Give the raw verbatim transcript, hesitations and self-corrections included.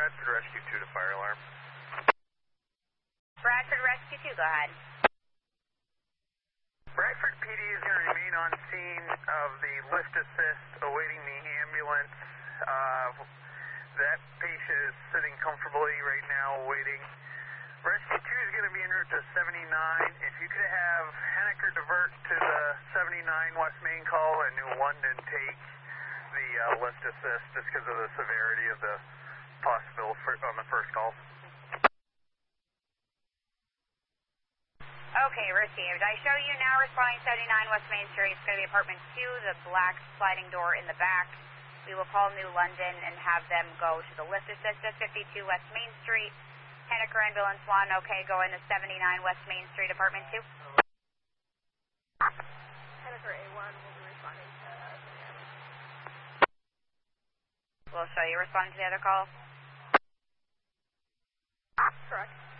Bradford Rescue two to fire alarm. Bradford Rescue two, go ahead. Bradford P D is going to remain on scene of the lift assist awaiting the ambulance. Uh, that patient is sitting comfortably right now awaiting. Rescue two is going to be en route to seventy-nine. If you could have Henniker divert to the seventy-nine West Main call and New London take the uh, lift assist just because of the severity of the possible for, on the first call. Okay, received. I show you now responding seventy-nine West Main Street. It's going to be apartment two, the black sliding door in the back. We will call New London and have them go to the lift assist at fifty-two West Main Street. Henniker Ambulance one, okay, go into seventy-nine West Main Street, apartment two. Henniker A one will be responding to the ambulance. We'll show you responding to the other call. Correct.